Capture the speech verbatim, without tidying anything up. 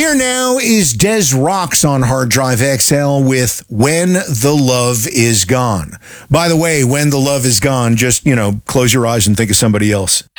Here now is Des Rocks on Hard Drive X L with When the Love Is Gone. By the way, when the love is gone, just, you know, close your eyes and think of somebody else.